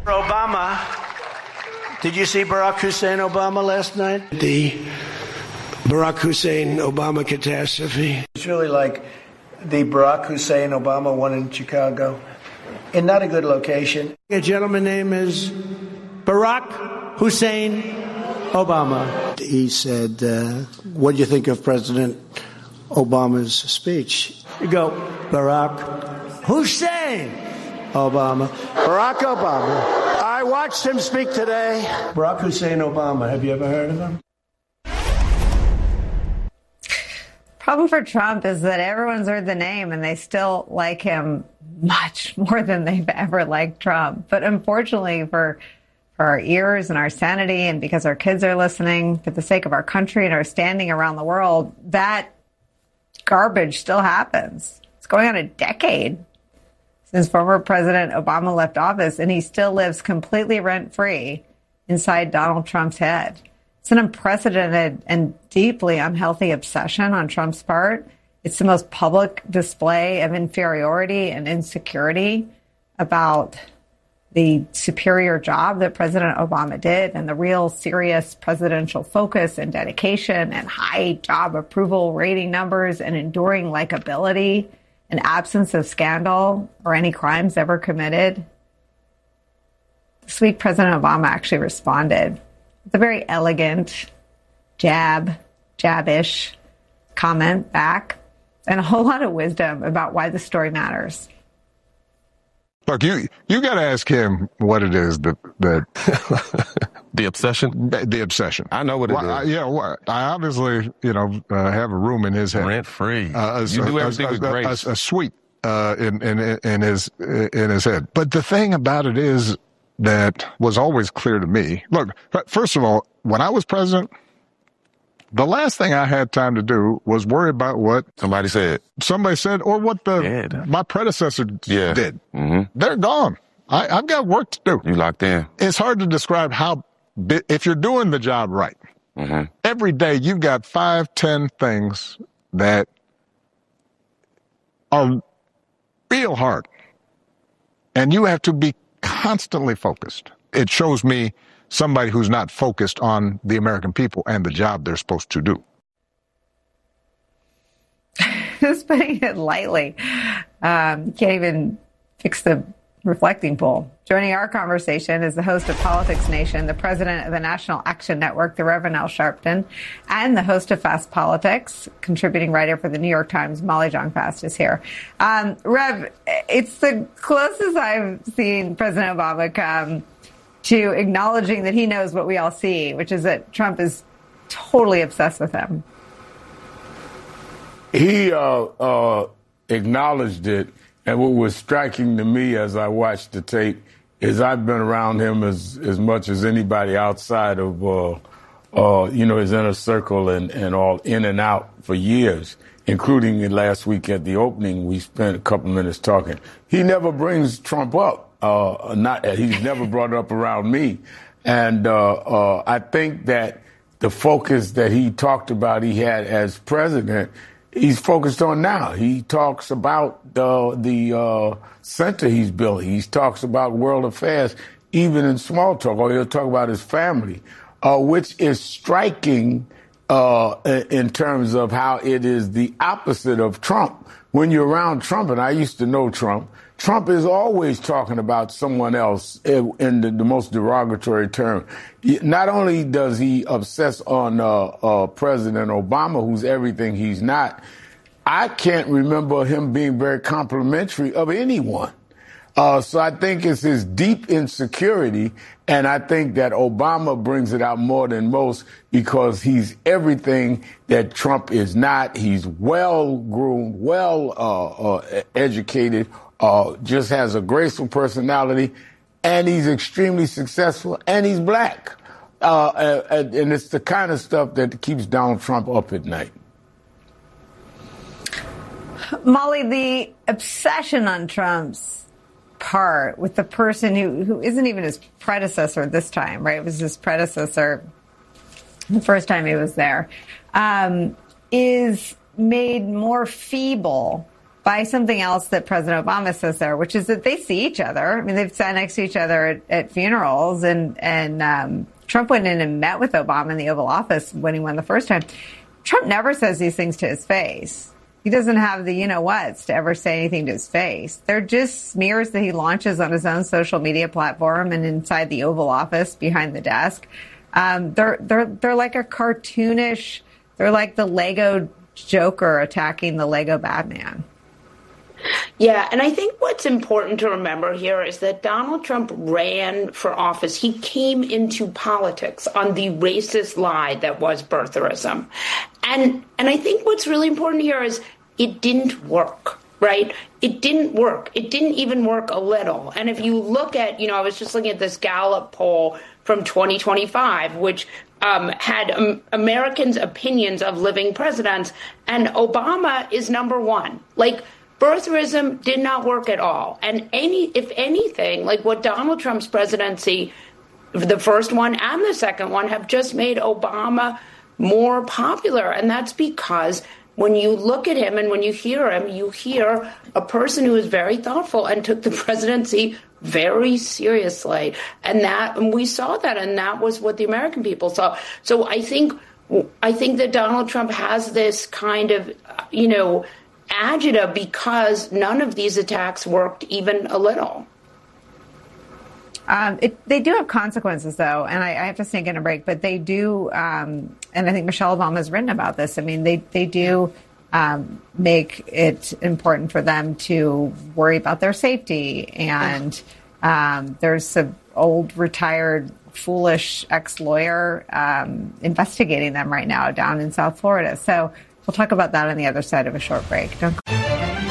Obama, did you see Barack Hussein Obama last night? The Barack Hussein Obama catastrophe. It's really like the Barack Hussein Obama one in Chicago. In not a good location. A gentleman's name is Barack Hussein Obama. He said, what do you think of President Obama's speech? You go, Barack Hussein Obama. Barack Obama. I watched him speak today. Barack Hussein Obama. Have you ever heard of him? Problem for Trump is that everyone's heard the name and they still like him much more than they've ever liked Trump. But unfortunately for our ears and our sanity, and because our kids are listening, for the sake of our country and our standing around the world, that garbage still happens. It's going on a decade since former President Obama left office, and he still lives completely rent-free inside Donald Trump's head. It's an unprecedented and deeply unhealthy obsession on Trump's part. It's the most public display of inferiority and insecurity about the superior job that President Obama did and the real serious presidential focus and dedication and high job approval rating numbers and enduring likability and absence of scandal or any crimes ever committed. This week, President Obama actually responded. It's a very elegant jab-ish comment back, and a whole lot of wisdom about why the story matters. Look, you got to ask him what it is that the obsession. The obsession. I know what it is. I obviously, have a room in his head, rent free. You do everything with grace. A suite in his head. But the thing about it is that was always clear to me. Look, first of all, when I was president, the last thing I had time to do was worry about what somebody said, or what my predecessor did. Mm-hmm. They're gone. I've got work to do. You locked in. It's hard to describe if you're doing the job right. Mm-hmm. Every day you've got 5-10 things that are real hard, and you have to be constantly focused. It shows me somebody who's not focused on the American people and the job they're supposed to do. Just putting it lightly. Can't even fix the reflecting pool. Joining our conversation is the host of Politics Nation, the president of the National Action Network, the Reverend Al Sharpton, and the host of Fast Politics, contributing writer for the New York Times, Molly Jong-Fast, is here. Rev, it's the closest I've seen President Obama come to acknowledging that he knows what we all see, which is that Trump is totally obsessed with him. He acknowledged it. And what was striking to me as I watched the tape is I've been around him as much as anybody outside of, his inner circle and all in and out for years, including last week at the opening. We spent a couple minutes talking. He never brings Trump up. He's never brought it up around me. And I think that the focus that he talked about he had as president, he's focused on now. He talks about the center he's building. He talks about world affairs, even in small talk, or he'll talk about his family, which is striking in terms of how it is the opposite of Trump. When you're around Trump, and I used to know Trump is always talking about someone else in the most derogatory term. Not only does he obsess on President Obama, who's everything he's not, I can't remember him being very complimentary of anyone. So I think it's his deep insecurity, and I think that Obama brings it out more than most because he's everything that Trump is not. He's well-groomed, well-educated, just has a graceful personality, and he's extremely successful, and he's black. And it's the kind of stuff that keeps Donald Trump up at night. Molly, the obsession on Trump's part with the person who isn't even his predecessor this time, right? It was his predecessor the first time he was there, is made more feeble by something else that President Obama says there, which is that they see each other. I mean, they've sat next to each other at funerals, and Trump went in and met with Obama in the Oval Office when he won the first time. Trump never says these things to his face. He doesn't have the you-know-whats to ever say anything to his face. They're just smears that he launches on his own social media platform and inside the Oval Office behind the desk. They're like a cartoonish, they're like the Lego Joker attacking the Lego Batman. Yeah, and I think what's important to remember here is that Donald Trump ran for office. He came into politics on the racist lie that was birtherism. And I think what's really important here is it didn't work, right? It didn't work. It didn't even work a little. And if you look at, I was just looking at this Gallup poll from 2025, which had Americans' opinions of living presidents, and Obama is number one. Like, birtherism did not work at all. And if anything, like what Donald Trump's presidency, the first one and the second one, have just made Obama more popular. And that's because when you look at him and when you hear him, you hear a person who is very thoughtful and took the presidency very seriously. And we saw that, and that was what the American people saw. So I think that Donald Trump has this kind of, agita because none of these attacks worked even a little. They do have consequences, though, and I have to sneak in a break, but they do, and I think Michelle Obama has written about this. I mean, they do make it important for them to worry about their safety, and there's an old, retired, foolish ex-lawyer investigating them right now down in South Florida. So we'll talk about that on the other side of a short break. Don't go.